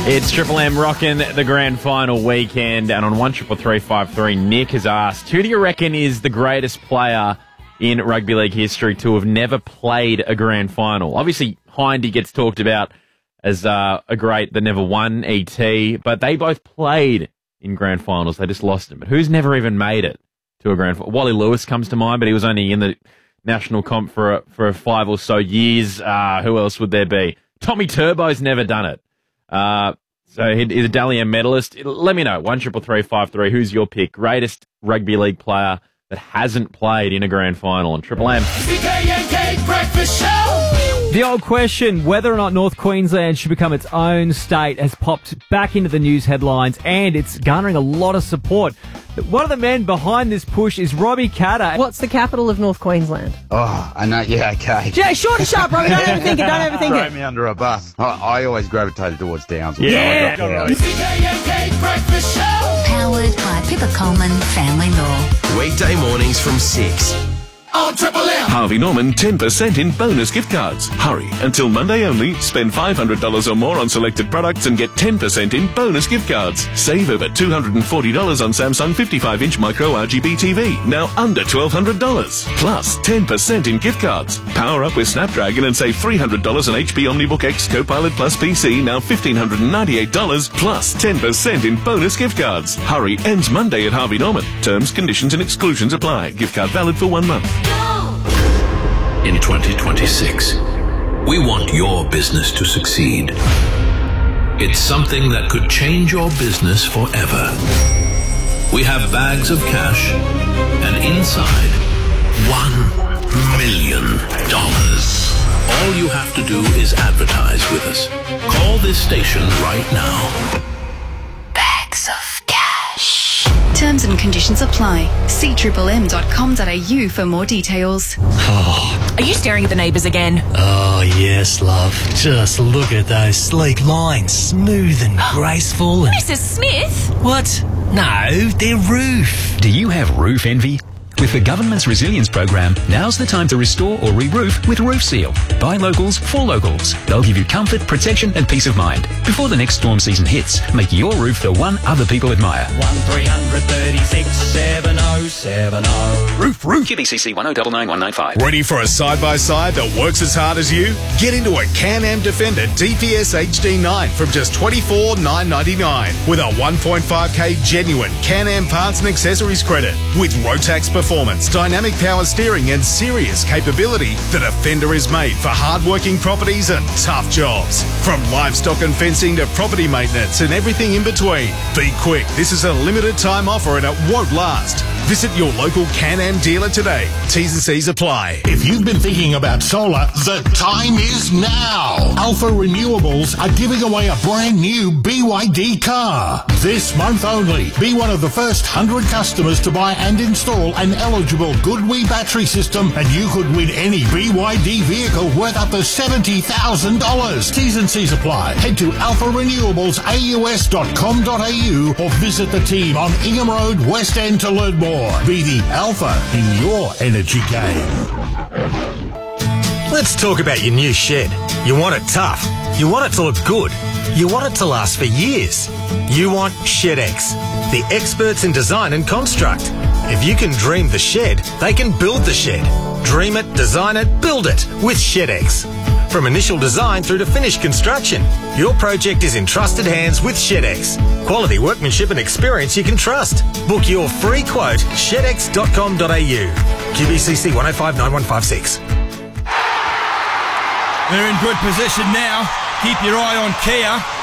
It's Triple M rocking the grand final weekend, and on 133353, Nick has asked, who do you reckon is the greatest player in rugby league history to have never played a grand final? Obviously, Hindy gets talked about as a great that never won ET, but they both played in grand finals. They just lost them. But who's never even made it to a grand final? Wally Lewis comes to mind, but he was only in the national comp for 5 or so years. Who else would there be? Tommy Turbo's never done it. So he's a Dally M medalist. Let me know. 133353. Who's your pick? Greatest rugby league player that hasn't played in a grand final on Triple M. Breakfast Show. The old question, whether or not North Queensland should become its own state, has popped back into the news headlines, and it's garnering a lot of support. One of the men behind this push is Robbie Katter. What's the capital of North Queensland? Oh, I know. Yeah, okay. Yeah, short and sharp, Robbie. Don't overthink it. Don't overthink Throw it. me under a bus. I always gravitated towards Downs. Yeah. Breakfast Show. Powered by Pippa Coleman Family Law. Weekday mornings from 6. On Triple M. Harvey Norman 10% in bonus gift cards. Hurry, until Monday only. Spend $500 or more on selected products and get 10% in bonus gift cards. Save over $240 on Samsung 55-inch micro RGB TV, now under $1,200. Plus 10% in gift cards. Power up with Snapdragon and save $300 on HP OmniBook X Copilot Plus PC, now $1,598. Plus 10% in bonus gift cards. Hurry, ends Monday at Harvey Norman. Terms, conditions and exclusions apply. Gift card valid for 1 month. In 2026, we want your business to succeed. It's something that could change your business forever. We have bags of cash, and inside, $1 million. All you have to do is advertise with us. Call this station right now. Bags of cash. Terms and conditions apply. See triplem.com.au for more details. Are you staring at the neighbours again? Oh, yes, love. Just look at those sleek lines. Smooth and graceful and... Mrs. Smith? What? No, they're roof. Do you have roof envy? With the government's resilience program, now's the time to restore or re-roof with Roof Seal. By locals, for locals. They'll give you comfort, protection and peace of mind. Before the next storm season hits, make your roof the one other people admire. 1336 7070. Roof. QBCC 1099195. Ready for a side-by-side that works as hard as you? Get into a Can-Am Defender DPS HD9 from just $24,999 with a 1.5k genuine Can-Am parts and accessories credit. With Rotax performance, dynamic power steering and serious capability, the Defender is made for hard-working properties and tough jobs. From livestock and fencing to property maintenance and everything in between. Be quick, this is a limited time offer and it won't last. Visit your local Can-Am dealer today. T's and C's apply. If you've been thinking about solar, the time is now. Alpha Renewables are giving away a brand new BYD car. This month only. Be one of the first 100 customers to buy and install an eligible GoodWe battery system, and you could win any BYD vehicle worth up to $70,000. T's and C's apply. Head to alpharenewables.aus.com.au or visit the team on Ingham Road, West End to learn more. Be the alpha in your energy game. Let's talk about your new shed. You want it tough. You want it to look good. You want it to last for years. You want ShedX, the experts in design and construct. If you can dream the shed, they can build the shed. Dream it, design it, build it with ShedX. From initial design through to finished construction, your project is in trusted hands with ShedX. Quality workmanship and experience you can trust. Book your free quote, shedx.com.au. QBCC 1059156. They're in good position now. Keep your eye on Kia.